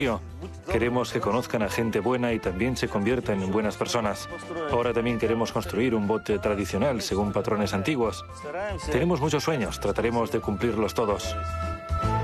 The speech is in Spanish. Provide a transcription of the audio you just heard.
Queremos que conozcan a gente buena y también se conviertan en buenas personas. Ahora también queremos construir un bote tradicional según patrones antiguos. Tenemos muchos sueños, trataremos de cumplirlos todos.